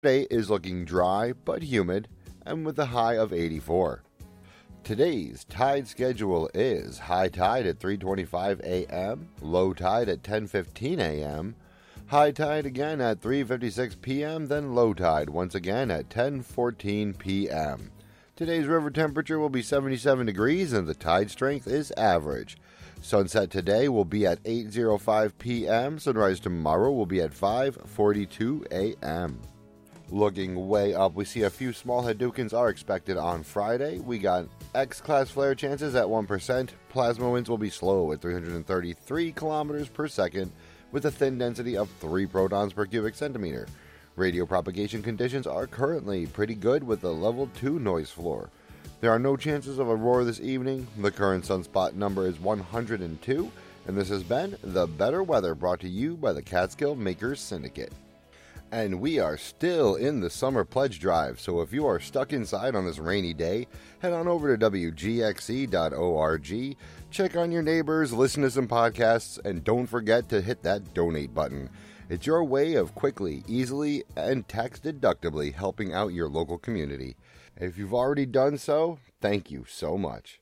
Today is looking dry but humid and with a high of 84. Today's tide schedule is high tide at 3:25 a.m., low tide at 10:15 a.m., high tide again at 3:56 p.m., then low tide once again at 10:14 p.m. Today's river temperature will be 77 degrees and the tide strength is average. Sunset today will be at 8:05 p.m. Sunrise tomorrow will be at 5:42 a.m. Looking way up, we see a few small Hadoukens are expected on Friday. We got X-class flare chances at 1%. Plasma winds will be slow at 333 kilometers per second with a thin density of 3 protons per cubic centimeter. Radio propagation conditions are currently pretty good with a level 2 noise floor. There are no chances of aurora this evening. The current sunspot number is 102, and this has been The Better Weather brought to you by the Catskill Makers Syndicate. And we are still in the summer pledge drive, so if you are stuck inside on this rainy day, head on over to WGXE.org, check on your neighbors, listen to some podcasts, and don't forget to hit that donate button. It's your way of quickly, easily, and tax-deductibly helping out your local community. If you've already done so, thank you so much.